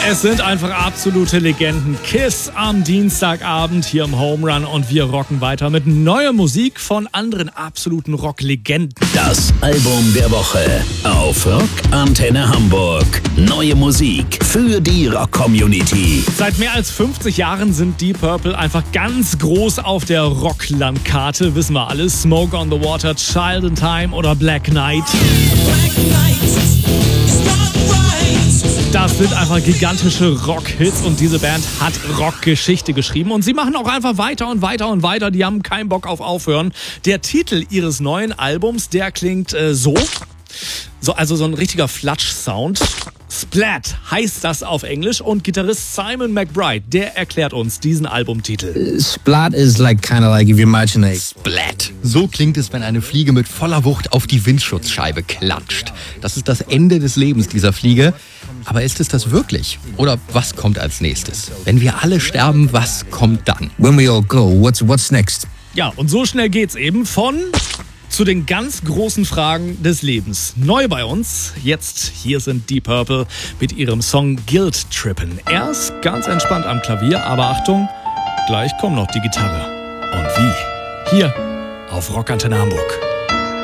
Es sind einfach absolute Legenden. Kiss am Dienstagabend hier im Home Run und wir rocken weiter mit neuer Musik von anderen absoluten Rocklegenden. Das Album der Woche auf Rock Antenne Hamburg. Neue Musik für die Rock-Community. Seit mehr als 50 Jahren sind Deep Purple einfach ganz groß auf der Rocklandkarte. Wissen wir alles. Smoke on the Water, Child in Time oder Black Knight. Das sind einfach gigantische Rock-Hits und diese Band hat Rockgeschichte geschrieben und sie machen auch einfach weiter und weiter und weiter. Die haben keinen Bock auf Aufhören. Der Titel ihres neuen Albums, der klingt also so ein richtiger Flatsch-Sound. Splat heißt das auf Englisch und Gitarrist Simon McBride, der erklärt uns diesen Albumtitel. Splat is kind of like if you imagine Splat. So klingt es, wenn eine Fliege mit voller Wucht auf die Windschutzscheibe klatscht. Das ist das Ende des Lebens dieser Fliege. Aber ist es das wirklich? Oder was kommt als nächstes? Wenn wir alle sterben, was kommt dann? When we all go, what's next? Ja, und so schnell geht's eben von zu den ganz großen Fragen des Lebens. Neu bei uns, jetzt hier sind Deep Purple mit ihrem Song Guilt Trippin'. Erst ganz entspannt am Klavier, aber Achtung, gleich kommt noch die Gitarre. Und wie? Hier auf Rock Antenne Hamburg.